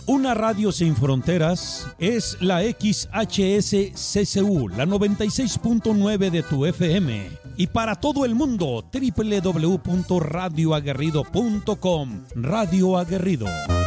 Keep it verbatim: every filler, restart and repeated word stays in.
Una radio sin fronteras es la X H S C C U, la noventa y seis punto nueve de tu F M. Y para todo el mundo, doble u doble u doble u punto radio aguerrido punto com. Radio Aguerrido.